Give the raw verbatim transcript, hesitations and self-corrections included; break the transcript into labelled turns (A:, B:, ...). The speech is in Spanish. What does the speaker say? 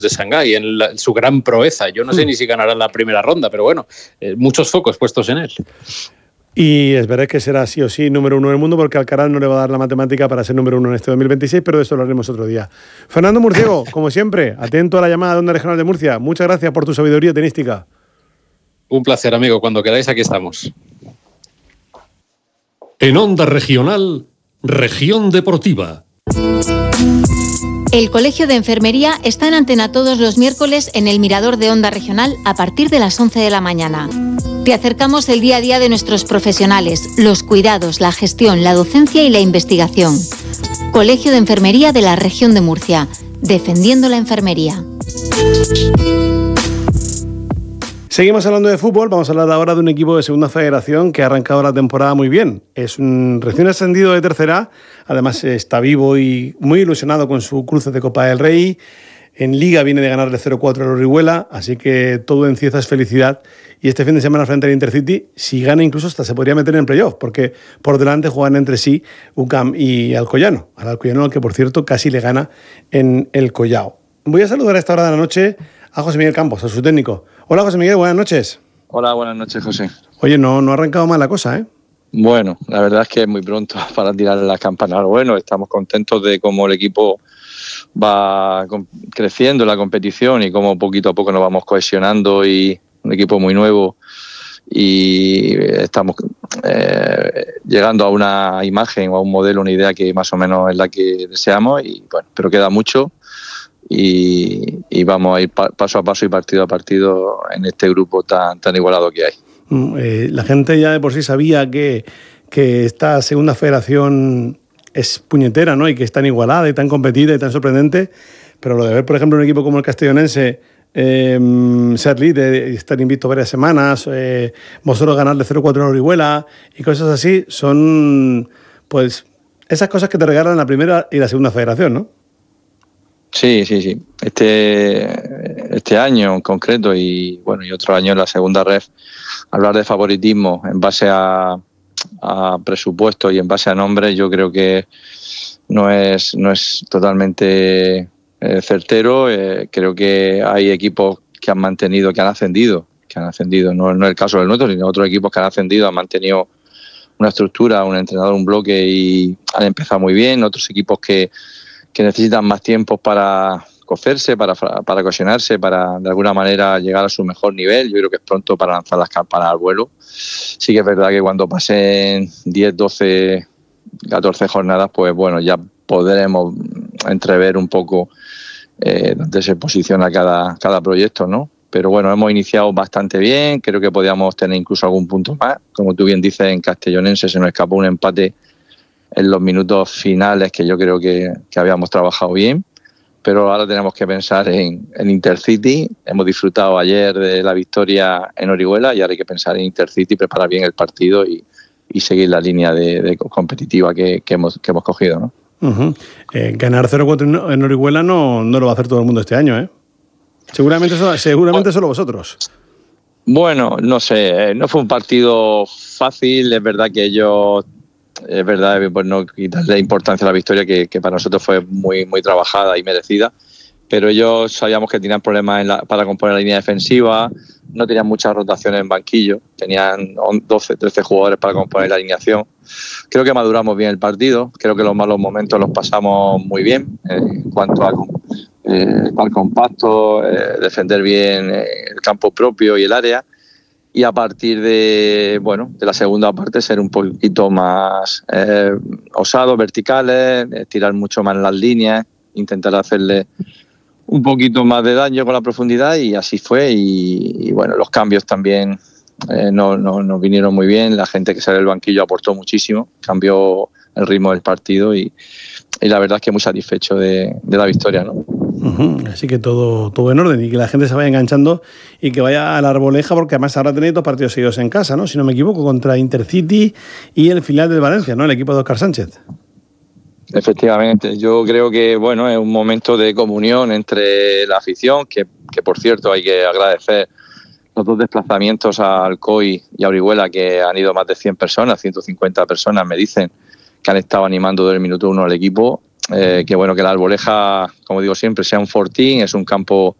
A: de Shanghái, en, la, en su gran proeza. Yo no sé ni si ganará la primera ronda, pero bueno, eh, muchos focos puestos en él.
B: Y es verdad que será sí o sí número uno del mundo, porque Alcaraz no le va a dar la matemática para ser número uno en este dos mil veintiséis, pero de eso lo haremos otro día. Fernando Murciego, como siempre, atento a la llamada de Onda Regional de Murcia. Muchas gracias por tu sabiduría tenística.
A: Un placer, amigo. Cuando queráis, aquí estamos.
C: En Onda Regional, Región Deportiva.
D: El Colegio de Enfermería está en antena todos los miércoles en el Mirador de Onda Regional a partir de las once de la mañana. Te acercamos el día a día de nuestros profesionales, los cuidados, la gestión, la docencia y la investigación. Colegio de Enfermería de la Región de Murcia, defendiendo la enfermería.
B: Seguimos hablando de fútbol, vamos a hablar ahora de un equipo de Segunda Federación que ha arrancado la temporada muy bien. Es un recién ascendido de Tercera, además está vivo y muy ilusionado con su cruce de Copa del Rey. En Liga viene de ganarle cero cuatro al Orihuela, así que todo en Cieza es felicidad. Y este fin de semana frente al Intercity, si gana incluso hasta se podría meter en playoff, porque por delante juegan entre sí U C A M y Alcoyano. Al Alcoyano, al que por cierto casi le gana en el Collao. Voy a saludar a esta hora de la noche a José Miguel Campos, a su técnico. Hola José Miguel, buenas noches.
E: Hola, buenas noches José.
B: Oye, no, no ha arrancado mal la cosa, ¿eh?
E: Bueno, la verdad es que es muy pronto para tirar la campana. Bueno, estamos contentos de cómo el equipo va creciendo en la competición y cómo poquito a poco nos vamos cohesionando, y un equipo muy nuevo, y estamos eh, llegando a una imagen o a un modelo, una idea que más o menos es la que deseamos, y bueno, pero queda mucho. Y, y vamos a ir pa, paso a paso y partido a partido en este grupo tan, tan igualado que hay.
B: Eh, la gente ya de por sí sabía que, que esta Segunda Federación es puñetera, ¿no? Y que es tan igualada y tan competida y tan sorprendente, pero lo de ver, por ejemplo, un equipo como el Castellonense eh, ser líder y estar invicto varias semanas, eh, vosotros ganarle cero cuatro a Orihuela y cosas así, son pues esas cosas que te regalan la primera y la Segunda Federación, ¿no?
E: Sí, sí, sí. Este, este año en concreto y bueno y otro año en la segunda ref, hablar de favoritismo en base a, a presupuesto y en base a nombres, yo creo que no es, no es totalmente eh, certero. Eh, creo que hay equipos que han mantenido, que han ascendido, que han ascendido. No, no es el caso del nuestro, sino otros equipos que han ascendido, han mantenido una estructura, un entrenador, un bloque y han empezado muy bien. Otros equipos que que necesitan más tiempo para cocerse, para, para cohesionarse, para de alguna manera llegar a su mejor nivel. Yo creo que es pronto para lanzar las campanas al vuelo. Sí que es verdad que cuando pasen diez, doce, catorce jornadas, pues bueno, ya podremos entrever un poco eh, dónde se posiciona cada, cada proyecto, ¿no? Pero bueno, hemos iniciado bastante bien, creo que podíamos tener incluso algún punto más. Como tú bien dices, en Castellonense se nos escapó un empate en los minutos finales que yo creo que, que habíamos trabajado bien, pero ahora tenemos que pensar en, en Intercity. Hemos disfrutado ayer de la victoria en Orihuela y ahora hay que pensar en Intercity, preparar bien el partido y, y seguir la línea de, de competitiva que, que, hemos, que hemos cogido, ¿no?
B: Uh-huh. Eh, ganar cero cuatro en Orihuela no, no lo va a hacer todo el mundo este año, ¿eh? Seguramente, solo, seguramente solo vosotros.
E: Bueno, no sé, no fue un partido fácil. Es verdad que ellos... Es verdad, pues no quitarle importancia a la victoria, que, que para nosotros fue muy muy trabajada y merecida, pero ellos sabíamos que tenían problemas en la, para componer la línea defensiva, no tenían muchas rotaciones en banquillo, tenían doce, trece jugadores para componer la alineación. Creo que maduramos bien el partido, creo que los malos momentos los pasamos muy bien eh, en cuanto a eh, al compacto, eh, defender bien eh, el campo propio y el área. Y a partir de bueno de la segunda parte ser un poquito más eh, osados, verticales, eh, tirar mucho más en las líneas, intentar hacerle un poquito más de daño con la profundidad, y así fue. Y, y bueno, los cambios también eh, no, no, nos vinieron muy bien. La gente que sale del banquillo aportó muchísimo, cambió el ritmo del partido y, y la verdad es que muy satisfecho de, de la victoria, ¿no?
B: Uh-huh. Así que todo, todo en orden y que la gente se vaya enganchando y que vaya a la Arboleja, porque además ahora tenéis dos partidos seguidos en casa, ¿no? Si no me equivoco, contra Intercity y el filial del Valencia, ¿no? El equipo de Óscar Sánchez.
E: Efectivamente, yo creo que bueno es un momento de comunión entre la afición, que, que por cierto hay que agradecer los dos desplazamientos a Alcoy y a Orihuela, que han ido más de cien personas, ciento cincuenta personas me dicen, que han estado animando desde el minuto uno al equipo. eh, que bueno, que la Arboleja, como digo siempre, sea un fortín, es un campo